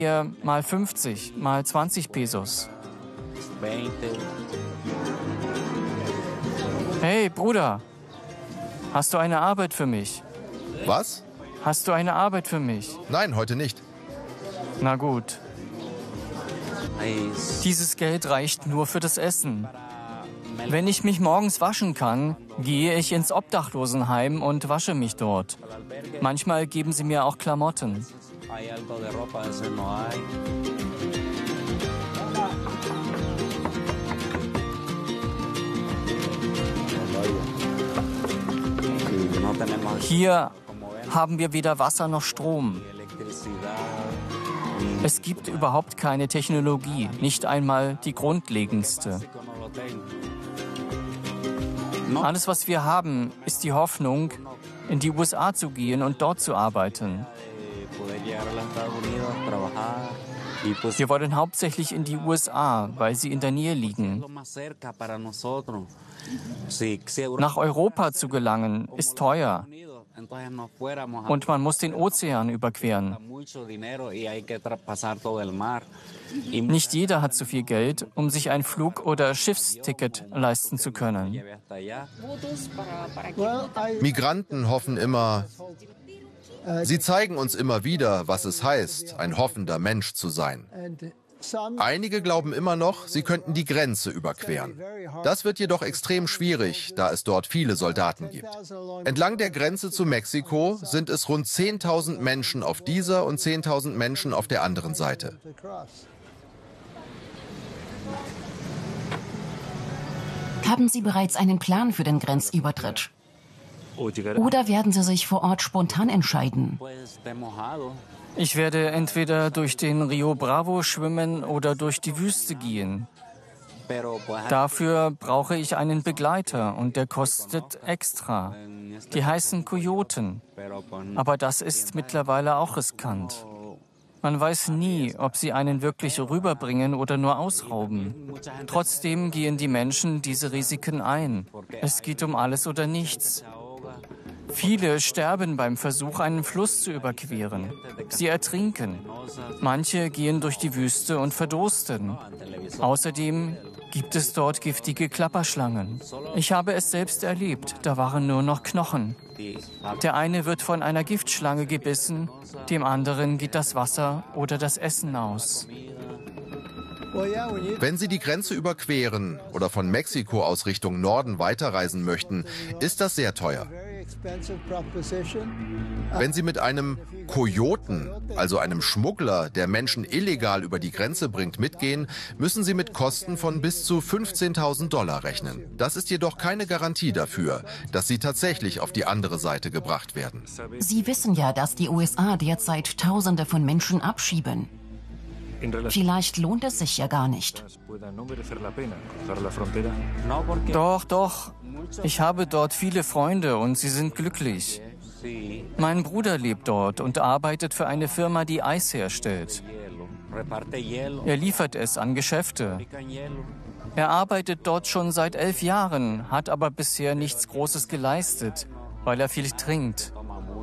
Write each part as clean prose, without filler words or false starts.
Hier mal 50, mal 20 Pesos. Hey, Bruder, hast du eine Arbeit für mich? Was? Hast du eine Arbeit für mich? Nein, heute nicht. Na gut. Dieses Geld reicht nur für das Essen. Wenn ich mich morgens waschen kann, gehe ich ins Obdachlosenheim und wasche mich dort. Manchmal geben sie mir auch Klamotten. Hier haben wir weder Wasser noch Strom. Es gibt überhaupt keine Technologie, nicht einmal die grundlegendste. Alles, was wir haben, ist die Hoffnung, in die USA zu gehen und dort zu arbeiten. Wir wollen hauptsächlich in die USA, weil sie in der Nähe liegen. Nach Europa zu gelangen, ist teuer. Und man muss den Ozean überqueren. Nicht jeder hat so viel Geld, um sich ein Flug- oder Schiffsticket leisten zu können. Migranten hoffen immer. Sie zeigen uns immer wieder, was es heißt, ein hoffender Mensch zu sein. Einige glauben immer noch, sie könnten die Grenze überqueren. Das wird jedoch extrem schwierig, da es dort viele Soldaten gibt. Entlang der Grenze zu Mexiko sind es rund 10.000 Menschen auf dieser und 10.000 Menschen auf der anderen Seite. Haben Sie bereits einen Plan für den Grenzübertritt? Oder werden Sie sich vor Ort spontan entscheiden? Ich werde entweder durch den Rio Bravo schwimmen oder durch die Wüste gehen. Dafür brauche ich einen Begleiter und der kostet extra. Die heißen Kojoten. Aber das ist mittlerweile auch riskant. Man weiß nie, ob sie einen wirklich rüberbringen oder nur ausrauben. Trotzdem gehen die Menschen diese Risiken ein. Es geht um alles oder nichts. Viele sterben beim Versuch, einen Fluss zu überqueren. Sie ertrinken. Manche gehen durch die Wüste und verdursten. Außerdem gibt es dort giftige Klapperschlangen. Ich habe es selbst erlebt, da waren nur noch Knochen. Der eine wird von einer Giftschlange gebissen, dem anderen geht das Wasser oder das Essen aus. Wenn Sie die Grenze überqueren oder von Mexiko aus Richtung Norden weiterreisen möchten, ist das sehr teuer. Wenn Sie mit einem Kojoten, also einem Schmuggler, der Menschen illegal über die Grenze bringt, mitgehen, müssen Sie mit Kosten von bis zu $15.000 rechnen. Das ist jedoch keine Garantie dafür, dass Sie tatsächlich auf die andere Seite gebracht werden. Sie wissen ja, dass die USA derzeit Tausende von Menschen abschieben. Vielleicht lohnt es sich ja gar nicht. Doch. Ich habe dort viele Freunde und sie sind glücklich. Mein Bruder lebt dort und arbeitet für eine Firma, die Eis herstellt. Er liefert es an Geschäfte. Er arbeitet dort schon seit 11 Jahren, hat aber bisher nichts Großes geleistet, weil er viel trinkt.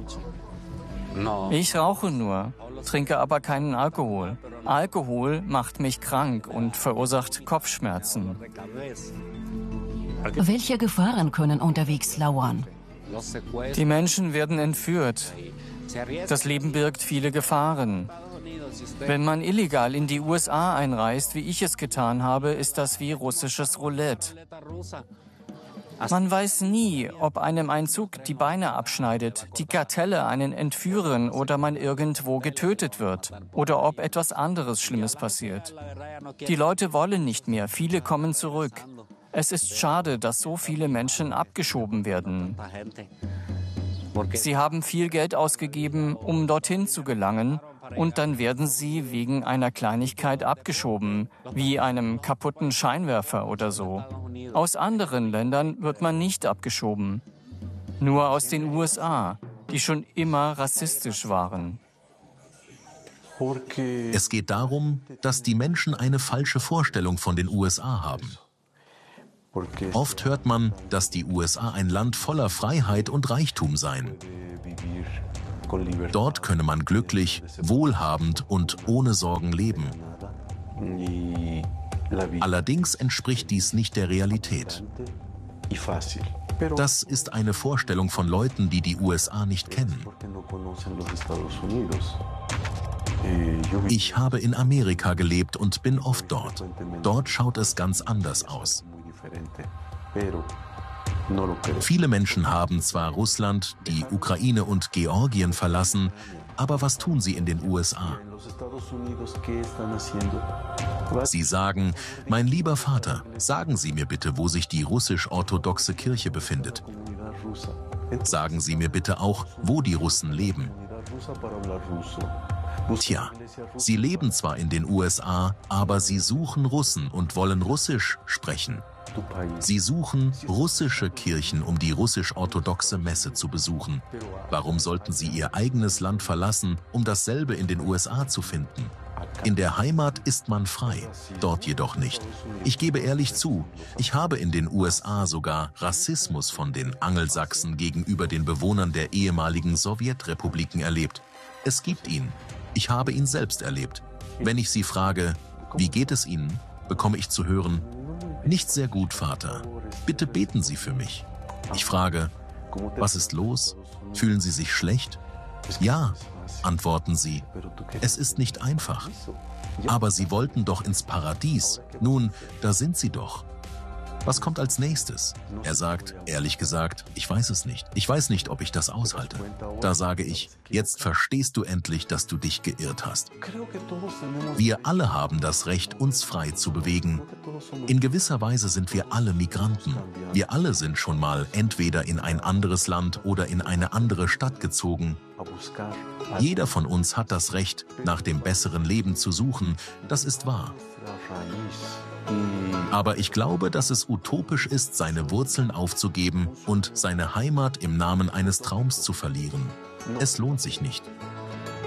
Ich rauche nur, trinke aber keinen Alkohol. Alkohol macht mich krank und verursacht Kopfschmerzen. Welche Gefahren können unterwegs lauern? Die Menschen werden entführt. Das Leben birgt viele Gefahren. Wenn man illegal in die USA einreist, wie ich es getan habe, ist das wie russisches Roulette. Man weiß nie, ob einem ein Zug die Beine abschneidet, die Kartelle einen entführen oder man irgendwo getötet wird oder ob etwas anderes Schlimmes passiert. Die Leute wollen nicht mehr, viele kommen zurück. Es ist schade, dass so viele Menschen abgeschoben werden. Sie haben viel Geld ausgegeben, um dorthin zu gelangen, und dann werden sie wegen einer Kleinigkeit abgeschoben, wie einem kaputten Scheinwerfer oder so. Aus anderen Ländern wird man nicht abgeschoben. Nur aus den USA, die schon immer rassistisch waren. Es geht darum, dass die Menschen eine falsche Vorstellung von den USA haben. Oft hört man, dass die USA ein Land voller Freiheit und Reichtum seien. Dort könne man glücklich, wohlhabend und ohne Sorgen leben. Allerdings entspricht dies nicht der Realität. Das ist eine Vorstellung von Leuten, die die USA nicht kennen. Ich habe in Amerika gelebt und bin oft dort. Dort schaut es ganz anders aus. Viele Menschen haben zwar Russland, die Ukraine und Georgien verlassen, aber was tun sie in den USA? Sie sagen, mein lieber Vater, sagen Sie mir bitte, wo sich die russisch-orthodoxe Kirche befindet. Sagen Sie mir bitte auch, wo die Russen leben. Tja, sie leben zwar in den USA, aber sie suchen Russen und wollen Russisch sprechen. Sie suchen russische Kirchen, um die russisch-orthodoxe Messe zu besuchen. Warum sollten sie ihr eigenes Land verlassen, um dasselbe in den USA zu finden? In der Heimat ist man frei, dort jedoch nicht. Ich gebe ehrlich zu, ich habe in den USA sogar Rassismus von den Angelsachsen gegenüber den Bewohnern der ehemaligen Sowjetrepubliken erlebt. Es gibt ihn. Ich habe ihn selbst erlebt. Wenn ich sie frage, wie geht es Ihnen, bekomme ich zu hören, nicht sehr gut, Vater. Bitte beten Sie für mich. Ich frage, was ist los? Fühlen Sie sich schlecht? Ja, antworten sie. Es ist nicht einfach. Aber Sie wollten doch ins Paradies. Nun, da sind Sie doch. Was kommt als nächstes? Er sagt, ehrlich gesagt, ich weiß es nicht. Ich weiß nicht, ob ich das aushalte. Da sage ich, jetzt verstehst du endlich, dass du dich geirrt hast. Wir alle haben das Recht, uns frei zu bewegen. In gewisser Weise sind wir alle Migranten. Wir alle sind schon mal entweder in ein anderes Land oder in eine andere Stadt gezogen. Jeder von uns hat das Recht, nach dem besseren Leben zu suchen. Das ist wahr. Aber ich glaube, dass es utopisch ist, seine Wurzeln aufzugeben und seine Heimat im Namen eines Traums zu verlieren. Es lohnt sich nicht.